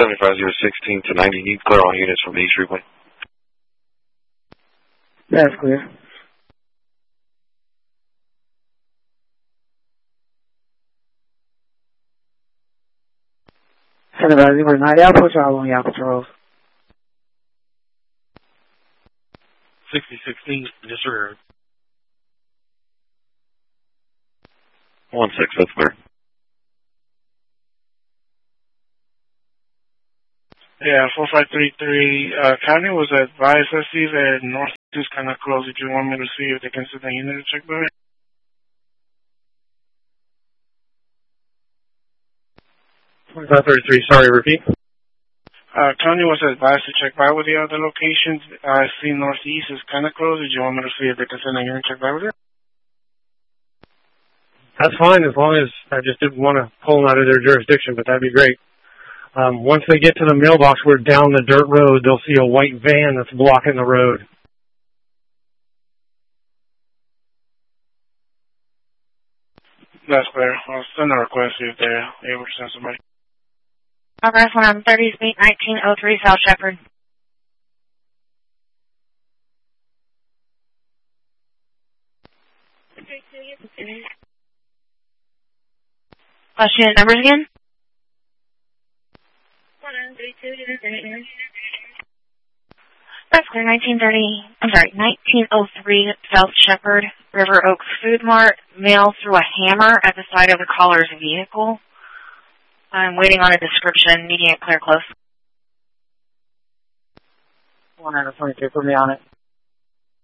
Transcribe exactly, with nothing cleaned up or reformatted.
seventy-five zero sixteen to ninety, need clear all units from the East Freeway. That's clear. seventy-five zero nine, I'll put y'all on y'all patrols. sixty sixteen, disregard. one six, that's clear. Yeah, four five three three, uh, County was advised, let's see that North is kind of close. If you want me to see if they can send the unit to check by it. twenty-five thirty-three, sorry, repeat. Uh, County was advised to check by with the other locations. I see Northeast is kind of close. Did you want me to see if they can send a unit to check by with it? That's fine, as long as I just didn't want to pull them out of their jurisdiction, but that'd be great. Um, once they get to the mailbox, we're down the dirt road. They'll see a white van that's blocking the road. That's clear. I'll send a request see if they're able to send somebody. Progress one thirty, speed nineteen oh three, South Shepherd. Last unit numbers again? That's clear, nineteen thirty, I'm sorry, nineteen oh three South Shepherd, River Oaks Food Mart, mail through a hammer at the side of the caller's vehicle. I'm waiting on a description, needing it clear close. one twenty-two, put me on it.